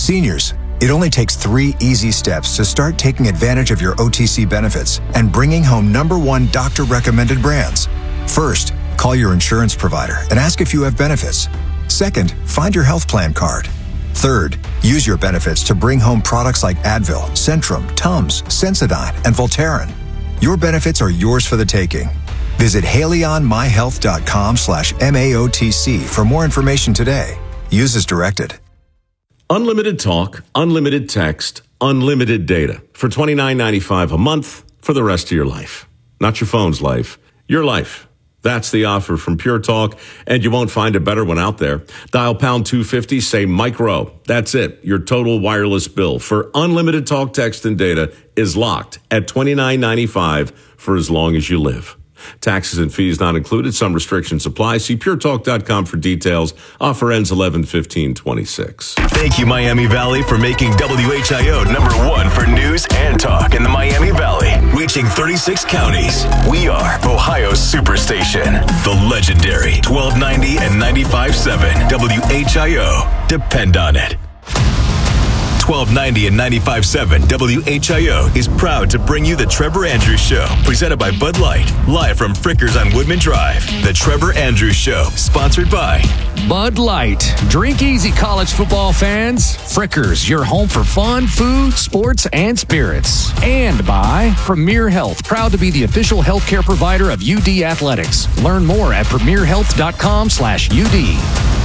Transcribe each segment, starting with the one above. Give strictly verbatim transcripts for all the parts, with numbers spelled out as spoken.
Seniors, it only takes three easy steps to start taking advantage of your O T C benefits and bringing home number one doctor-recommended brands. First, call your insurance provider and ask if you have benefits. Second, find your health plan card. Third, use your benefits to bring home products like Advil, Centrum, Tums, Sensodyne, and Voltaren. Your benefits are yours for the taking. Visit haleyonmyhealth.com slash MAOTC for more information today. Use as directed. Unlimited talk, unlimited text, unlimited data for twenty-nine ninety-five a month for the rest of your life. Not your phone's life, your life. That's the offer from Pure Talk, and you won't find a better one out there. Dial pound two fifty, say Mike Rowe. That's it. Your total wireless bill for unlimited talk, text, and data is locked at twenty-nine ninety-five for as long as you live. Taxes and fees not included. Some restrictions apply. See pure talk dot com for details. Offer ends eleven fifteen twenty-six. Thank you, Miami Valley, for making W H I O number one for news and talk in the Miami Valley. Reaching thirty-six counties. We are Ohio's Superstation. The legendary twelve ninety and ninety-five point seven W H I O. Depend on it. twelve ninety and ninety-five point seven W H I O is proud to bring you the Trevor Andrews Show, presented by Bud Light, live from Frickers on Woodman Drive. The Trevor Andrews Show, sponsored by Bud Light. Drink easy, college football fans. Frickers, your home for fun, food, sports, and spirits. And by Premier Health, proud to be the official healthcare provider of U D Athletics. Learn more at premier health dot com slash U D.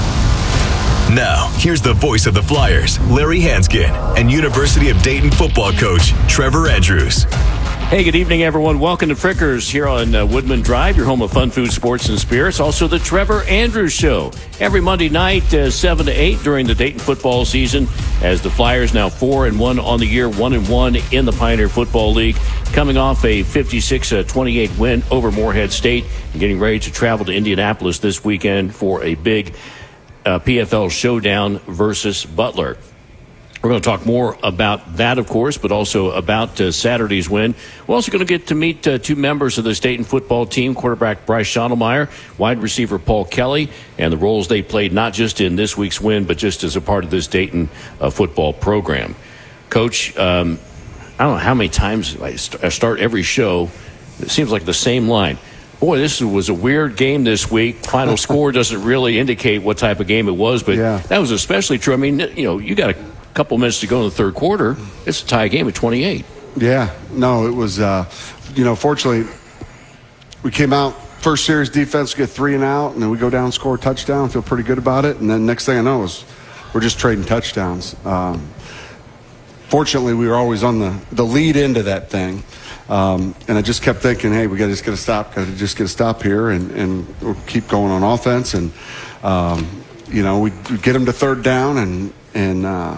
Now, here's the voice of the Flyers, Larry Hanskin, and University of Dayton football coach, Trevor Andrews. Hey, good evening, everyone. Welcome to Frickers here on uh, Woodman Drive, your home of fun, food, sports, and spirits. Also, the Trevor Andrews Show every Monday night, uh, seven to eight during the Dayton football season, as the Flyers now four and one on the year, one and one in the Pioneer Football League, coming off a fifty-six twenty-eight win over Morehead State and getting ready to travel to Indianapolis this weekend for a big Uh, P F L showdown versus Butler. We're going to talk more about that, of course, but also about uh, Saturday's win. We're also going to get to meet uh, two members of the Dayton football team, quarterback Bryce Schottelmeyer, wide receiver Paul Kelly, and the roles they played not just in this week's win, but just as a part of this Dayton uh, football program. Coach, um, I don't know how many times I, st- I start every show. It seems like the same line. Boy, this was a weird game this week. Final score doesn't really indicate what type of game it was, but yeah. That was especially true. I mean, you know, you got a couple minutes to go in the third quarter. It's a tie game at twenty-eight. Yeah, no, it was, uh, you know, fortunately, we came out, first series defense, get three and out, and then we go down, score a touchdown, feel pretty good about it. And then next thing I know is we're just trading touchdowns. Um, fortunately, we were always on the, the lead into that thing. Um, and I just kept thinking, hey, we got to just get a stop, got to just get a stop here, and, and we'll keep going on offense. And, um, you know, we'd, we'd get them to third down, and, and uh,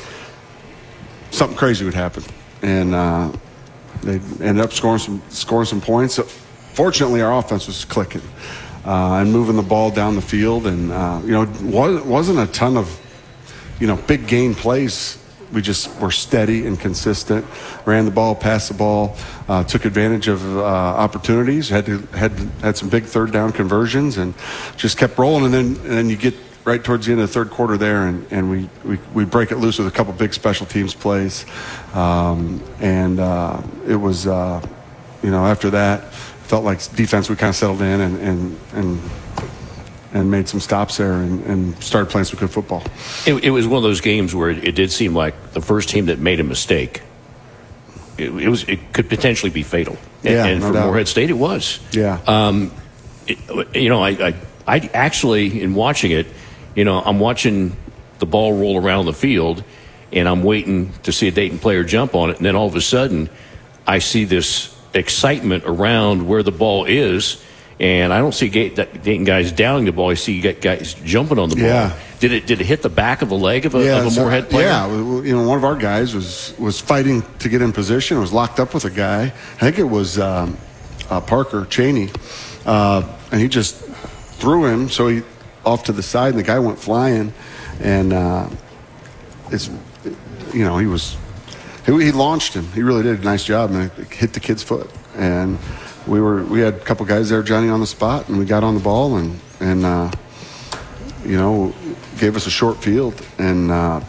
something crazy would happen. And uh, they ended up scoring some scoring some points. So, fortunately, our offense was clicking uh, and moving the ball down the field. And, uh, you know, it wasn't a ton of, you know, big gain plays. We just were steady and consistent, ran the ball, passed the ball, uh, took advantage of uh, opportunities, had to, had had some big third down conversions, and just kept rolling. And then and then you get right towards the end of the third quarter there, and, and we, we, we break it loose with a couple big special teams plays. Um, and uh, it was, uh, you know, after that, felt like defense, we kind of settled in and and and and made some stops there and, and started playing some good football. It, it was one of those games where it, it did seem like the first team that made a mistake, it, it was it could potentially be fatal. And, yeah, and no for doubt. Morehead State, it was. Yeah. Um, it, you know, I, I, I actually, in watching it, you know, I'm watching the ball roll around the field, and I'm waiting to see a Dayton player jump on it, and then all of a sudden, I see this excitement around where the ball is. And I don't see Dayton guys downing the ball. I see guys jumping on the ball. Yeah. Did it did it hit the back of a leg of a, yeah, of a so, Morehead player? Yeah, you know, one of our guys was was fighting to get in position. Was locked up with a guy. I think it was um, uh, Parker Cheney, uh, and he just threw him. So he off to the side, and the guy went flying. And uh, it's, you know, he was he, he launched him. He really did a nice job, and it hit the kid's foot. And we were we had a couple guys there, Johnny, on the spot, and we got on the ball and and uh, you know, gave us a short field, and uh,